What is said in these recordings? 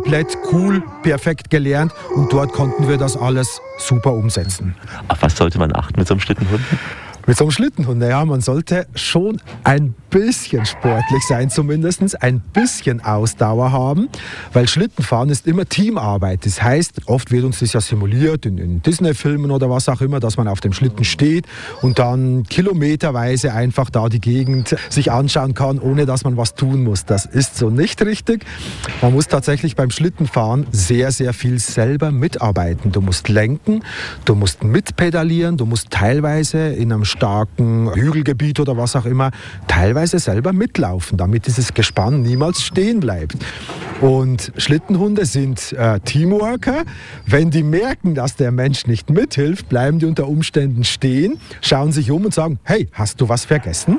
komplett cool, perfekt gelernt und dort konnten wir das alles super umsetzen. Auf was sollte man achten mit so einem Schlittenhund? Mit so einem Schlittenhund, naja, man sollte schon ein bisschen sportlich sein, zumindest ein bisschen Ausdauer haben, weil Schlittenfahren ist immer Teamarbeit. Das heißt, oft wird uns das ja simuliert in Disney-Filmen oder was auch immer, dass man auf dem Schlitten steht und dann kilometerweise einfach da die Gegend sich anschauen kann, ohne dass man was tun muss. Das ist so nicht richtig. Man muss tatsächlich beim Schlittenfahren sehr, sehr viel selber mitarbeiten. Du musst lenken, du musst mitpedalieren, du musst teilweise in einem starken Hügelgebiet oder was auch immer, teilweise selber mitlaufen, damit dieses Gespann niemals stehen bleibt. Und Schlittenhunde sind Teamworker. Wenn die merken, dass der Mensch nicht mithilft, bleiben die unter Umständen stehen, schauen sich um und sagen, hey, hast du was vergessen?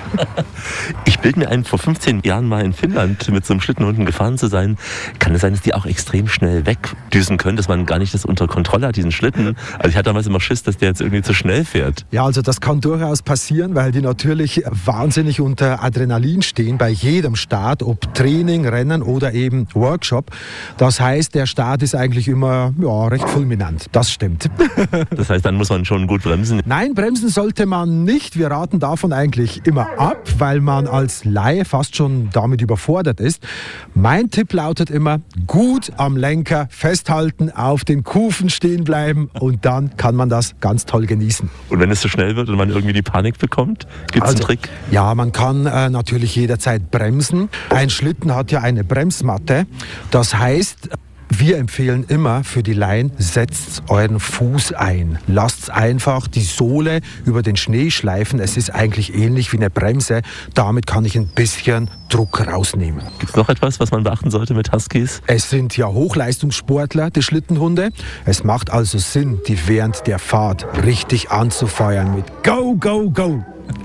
Ich bilde mir ein, vor 15 Jahren mal in Finnland mit so einem Schlittenhunden gefahren zu sein. Kann es sein, dass die auch extrem schnell wegdüsen können, dass man gar nicht das unter Kontrolle hat, diesen Schlitten? Also ich hatte damals immer Schiss, dass der jetzt irgendwie zu schnell fährt. Ja, also das kann durchaus passieren, weil die natürlich wahnsinnig unter Adrenalin stehen bei jedem Start, ob Training, Rennen oder eben Workshop. Das heißt, der Start ist eigentlich immer recht fulminant. Das stimmt. Das heißt, dann muss man schon gut bremsen? Nein, bremsen sollte man nicht. Wir raten davon eigentlich immer ab, weil man als Laie fast schon damit überfordert ist. Mein Tipp lautet immer, gut am Lenker festhalten, auf den Kufen stehen bleiben und dann kann man das ganz toll genießen. Und wenn es zu schnell wird und man irgendwie die Panik bekommt, gibt es einen Trick? Ja, man kann natürlich jederzeit bremsen. Ein Schlitten hat ja eine Bremsmatte. Das heißt, wir empfehlen immer für die Laien, setzt euren Fuß ein. Lasst einfach die Sohle über den Schnee schleifen. Es ist eigentlich ähnlich wie eine Bremse. Damit kann ich ein bisschen Druck rausnehmen. Gibt es noch etwas, was man beachten sollte mit Huskies? Es sind ja Hochleistungssportler, die Schlittenhunde. Es macht also Sinn, die während der Fahrt richtig anzufeuern mit Go, Go, Go!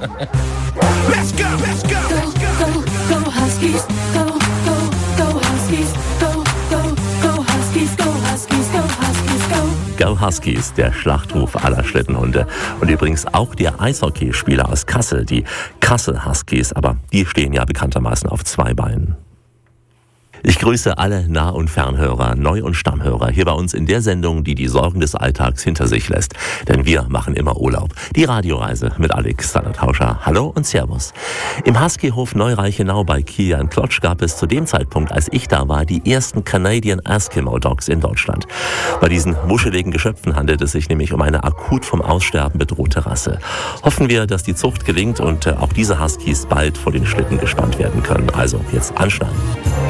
Let's go, let's go, go, go, go Huskies, go, go, go Huskies, go, go, go Huskies, go Huskies, go Huskies, go. Go Huskies, der Schlachtruf aller Schlittenhunde. Und übrigens auch der Eishockeyspieler aus Kassel, die Kassel Huskies, aber die stehen ja bekanntermaßen auf zwei Beinen. Ich grüße alle Nah- und Fernhörer, Neu- und Stammhörer hier bei uns in der Sendung, die die Sorgen des Alltags hinter sich lässt. Denn wir machen immer Urlaub. Die Radioreise mit Alexander Tauscher. Hallo und Servus. Im Huskyhof Neureichenau bei Kilian Klotsch gab es zu dem Zeitpunkt, als ich da war, die ersten Canadian Eskimo Dogs in Deutschland. Bei diesen wuscheligen Geschöpfen handelt es sich nämlich um eine akut vom Aussterben bedrohte Rasse. Hoffen wir, dass die Zucht gelingt und auch diese Huskies bald vor den Schlitten gespannt werden können. Also jetzt anschnallen.